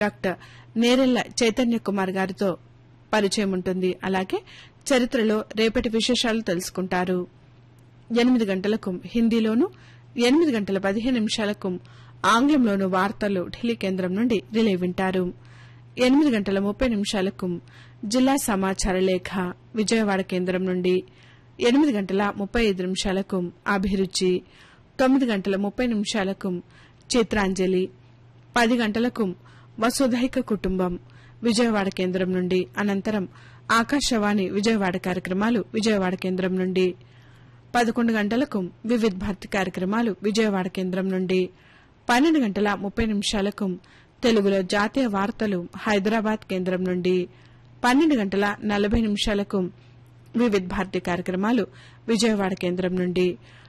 Doctor Nerella Chaitanya Kumar గారితో పరిచయం ఉంటుంది. అలాగే చరిత్రలో రేపటి విశేషాలు తెలుసుకుంటారు. 8 గంటలకు హిందీలోను, 8:15 ఆంగ్లంలోను వార్తలు ఢిల్లీ కేంద్రం నుండి రిలే వింటారు. 8:30 జిల్లా సమాచార లేఖ విజయవాడ కేంద్రం నుండి, 8:35 అభిరుచి, 9:30 చిత్రాంజలి, 10 గంటలకు వసుధైక కుటుంబం విజయవాడ కేంద్రం నుండి. అనంతరం ఆకాశవాణి విజయవాడ కార్యక్రమాలు విజయవాడ కేంద్రం నుండి. 11 గంటలకు వివిధ భారతి కార్యక్రమాలు విజయవాడ కేంద్రం నుండి. 12:30 తెలుగులో జాతీయ వార్తలు హైదరాబాద్ కేంద్రం నుండి. 12:40 వివిధ భారతి కార్యక్రమాలు విజయవాడ కేంద్రం నుండి.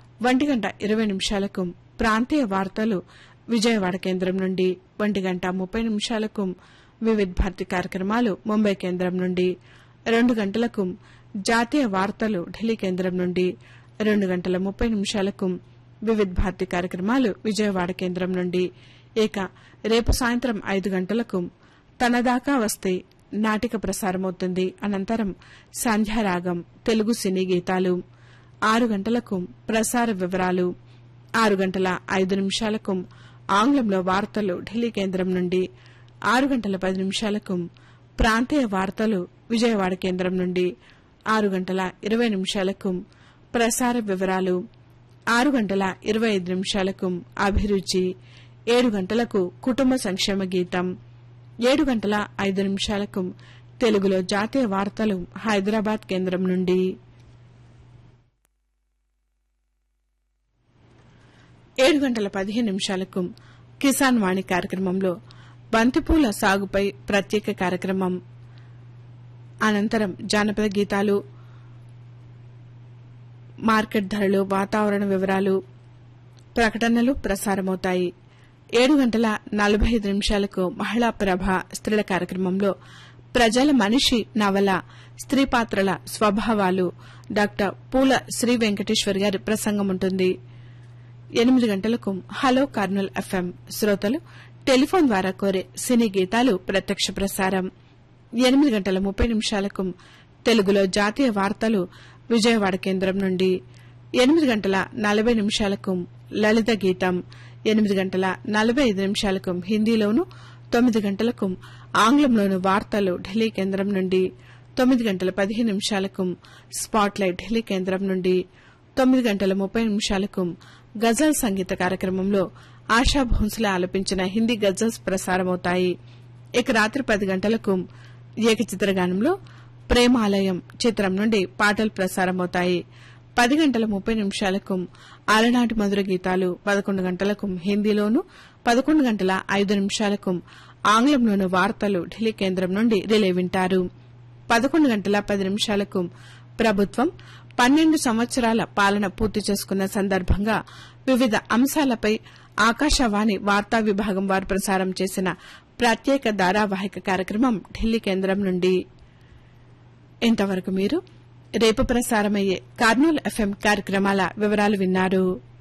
1:20 ప్రాంతీయ వార్తలు విజయవాడ కేంద్రం నుండి. 1:30 వివిధ భారతి కార్యక్రమాలు ముంబై కేంద్రం నుండి. 2 గంటలకు జాతీయ వార్తలు ఢిల్లీ కేంద్రం నుండి. 2:30 వివిధ భారతి కార్యక్రమాలు విజయవాడ కేంద్రం నుండి. ఇక రేపు సాయంత్రం 5 గంటలకు తనదాకా వస్తే నాటిక ప్రసారమవుతుంది. అనంతరం సంధ్యారాగం తెలుగు సినీ గీతాలు. 6 గంటలకు ప్రసార వివరాలు. 6:05 ఆంగ్లంలో వార్తలు ఢిల్లీ కేంద్రం నుండి. 6:10 ప్రాంతీయ వార్తలు విజయవాడ కేంద్రం నుండి. 6:20 ప్రసార వివరాలు. 6:25 అభిరుచి. 7 గంటలకు కుటుంబ సంక్షేమ గీతం. 7:05 తెలుగులో జాతీయ వార్తలు హైదరాబాద్ కేంద్రం నుండి. 7:15 కిసాన్ వాణి కార్యక్రమంలో బంతిపూల సాగుపై ప్రత్యేక కార్యక్రమం. అనంతరం జానపద గీతాలు, మార్కెట్ ధరలు, వాతావరణ వివరాలు, ప్రకటనలు ప్రసారమవుతాయి. 7:45 మహిళా ప్రభ స్త్రీల కార్యక్రమంలో ప్రజల మనిషి నవల స్త్రీ పాత్రల స్వభావాలు డాక్టర్ పూల శ్రీ వెంకటేశ్వర్ గారి ప్రసంగం ఉంటుంది. 8 గంటలకు హలో కర్నూల్ ఎఫ్ఎం శ్రోతలు టెలిఫోన్ ద్వారా కోరే సినీ గీతాలు ప్రత్యక్ష ప్రసారం. 8:30 తెలుగులో జాతీయ వార్తలు విజయవాడ కేంద్రం నుండి. 8:40 లలిత గీతం. 8:45 హిందీలోను, 9 గంటలకు ఆంగ్లంలోను వార్తలు ఢిల్లీ కేంద్రం నుండి. 9:15 స్పాట్లైట్ ఢిల్లీ కేంద్రం నుండి. 9:30 గజల్ సంగీత కార్యక్రమంలో ఆశా భోంస్లే ఆలపించిన హిందీ గజల్స్ ప్రసారమవుతాయి. ఇక రాత్రి 10 గంటలకు ఏకచిత్రగానంలో ప్రేమాలయం చిత్రం నుండి పాటలు ప్రసారమవుతాయి. 10:30 అలనాటి మధుర గీతాలు. 11 గంటలకు హిందీలోను, 11:05 ఆంగ్లంలోను వార్తలు ఢిల్లీ కేంద్రం నుండి రిలే వింటారు. 11:10 ప్రభుత్వం 12 సంవత్సరాల పాలన పూర్తి చేసుకున్న సందర్భంగా వివిధ అంశాలపై ఆకాశవాణి వార్తా విభాగం వారు ప్రసారం చేసిన ప్రత్యేక ధారావాహిక కార్యక్రమం ఢిల్లీ కేంద్రం నుండి. ఇంతవరకు మీరు రేపు ప్రసారమయ్యే కర్నూలు ఎఫ్ఎం కార్యక్రమాల వివరాలు విన్నారు.